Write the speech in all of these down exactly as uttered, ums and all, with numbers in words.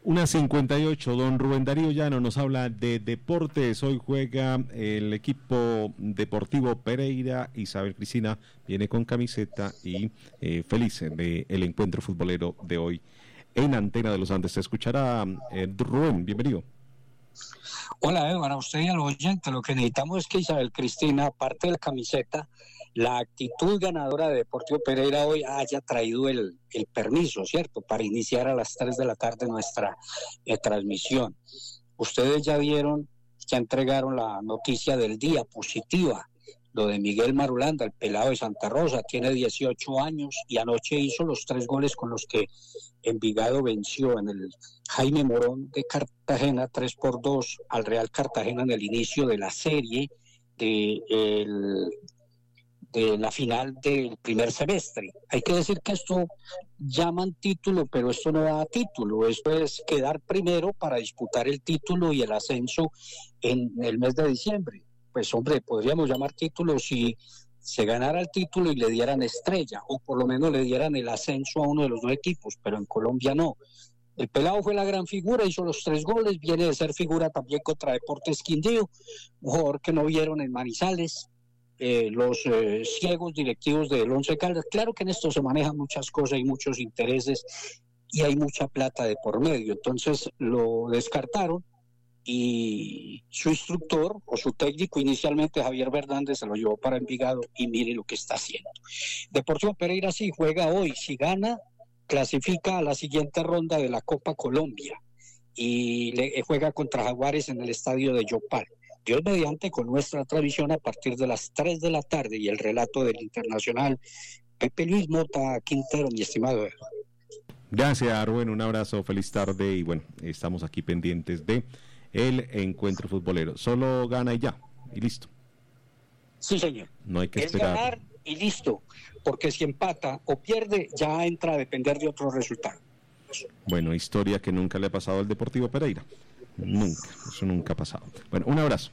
Una cincuenta y ocho, don Rubén Darío Llano nos habla de deportes. Hoy juega el equipo deportivo Pereira. Isabel Cristina viene con camiseta y eh, feliz del encuentro futbolero de hoy en Antena de los Andes. Se escuchará eh, Rubén, bienvenido. Hola, Edward, a usted y al oyente. Lo que necesitamos es que Isabel Cristina, aparte de la camiseta, la actitud ganadora de Deportivo Pereira hoy haya traído el, el permiso, ¿cierto?, para iniciar a las tres de la tarde nuestra eh, transmisión. Ustedes ya vieron, ya entregaron la noticia del día, positiva, lo de Miguel Marulanda, el pelado de Santa Rosa, tiene dieciocho años y anoche hizo los tres goles con los que Envigado venció en el Jaime Morón de Cartagena, tres por dos al Real Cartagena en el inicio de la serie de, el, de la final del primer semestre. Hay que decir que esto llaman título, pero esto no da título, esto es quedar primero para disputar el título y el ascenso en el mes de diciembre. Pues hombre, podríamos llamar título si se ganara el título y le dieran estrella, o por lo menos le dieran el ascenso a uno de los dos equipos, pero en Colombia no. El pelado fue la gran figura, hizo los tres goles, viene de ser figura también contra Deportes Quindío, un jugador que no vieron en Manizales, eh, los eh, ciegos directivos del Once Caldas. Claro que en esto se manejan muchas cosas y muchos intereses y hay mucha plata de por medio, entonces lo descartaron. Y su instructor o su técnico inicialmente, Javier Fernández, se lo llevó para Envigado y mire lo que está haciendo. Deportivo Pereira sí juega hoy, si gana, clasifica a la siguiente ronda de la Copa Colombia y le, juega contra Jaguares en el estadio de Yopal. Dios mediante, con nuestra transmisión a partir de las tres de la tarde y el relato del internacional Pepe Luis Mota Quintero, mi estimado Eduardo. Gracias, Rubén, un abrazo, feliz tarde y bueno, estamos aquí pendientes de el encuentro futbolero. Solo gana y ya, y listo. Sí, señor. No hay que es esperar. Ganar y listo, porque si empata o pierde, ya entra a depender de otro resultado. Bueno, historia que nunca le ha pasado al Deportivo Pereira. Nunca, eso nunca ha pasado. Bueno, un abrazo.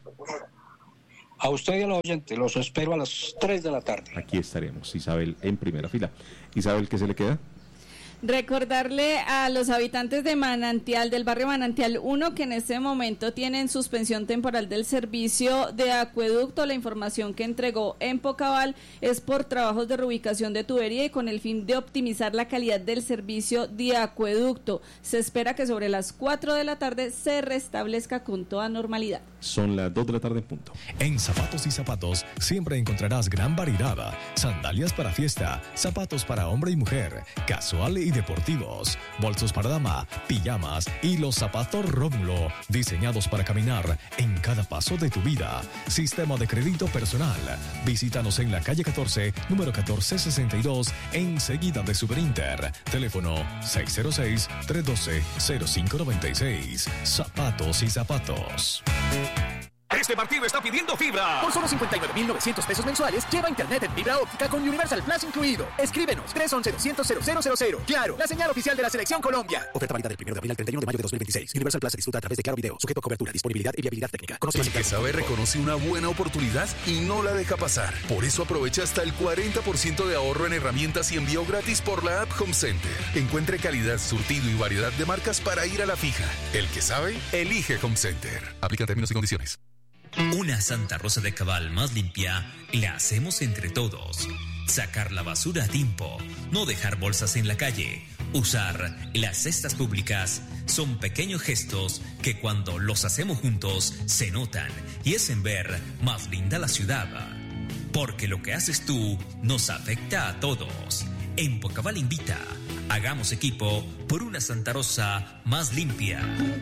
A usted y a los oyentes, los espero a las tres de la tarde. Aquí estaremos, Isabel en primera fila. Isabel, ¿qué se le queda? Recordarle a los habitantes de Manantial, del barrio Manantial uno, que en este momento tienen suspensión temporal del servicio de acueducto. La información que entregó en Pocabal es por trabajos de reubicación de tubería y con el fin de optimizar la calidad del servicio de acueducto. Se espera que sobre las cuatro de la tarde se restablezca con toda normalidad. Son las dos de la tarde en punto. En Zapatos y Zapatos siempre encontrarás gran variedad. Sandalias para fiesta, zapatos para hombre y mujer, casual y deportivos, bolsos para dama, pijamas y los zapatos Rómulo, diseñados para caminar en cada paso de tu vida. Sistema de crédito personal. Visítanos en la calle catorce, número catorce sesenta y dos, enseguida de Superinter. Teléfono seis cero seis, tres uno dos, cero cinco nueve seis. Zapatos y Zapatos. Este partido está pidiendo fibra. Por solo cincuenta y nueve mil novecientos pesos mensuales, lleva internet en fibra óptica con Universal Plus incluido. Escríbenos tres once, doscientos, cero cero cero cero. Claro, la señal oficial de la Selección Colombia. Oferta válida del primero de abril al treinta y uno de mayo de dos mil veintiséis. Universal Plus se disfruta a través de Claro Video. Sujeto a cobertura, disponibilidad y viabilidad técnica. Conoce El que sabe reconoce una buena oportunidad y no la deja pasar. Por eso aprovecha hasta el cuarenta por ciento de ahorro en herramientas y envío gratis por la app Home Center. Encuentre calidad, surtido y variedad de marcas para ir a la fija. El que sabe, elige Home Center. Aplica términos y condiciones. Una Santa Rosa de Cabal más limpia la hacemos entre todos. Sacar la basura a tiempo, no dejar bolsas en la calle, usar las cestas públicas son pequeños gestos que cuando los hacemos juntos se notan y hacen ver más linda la ciudad. Porque lo que haces tú nos afecta a todos. En Pocabal invita, hagamos equipo por una Santa Rosa más limpia.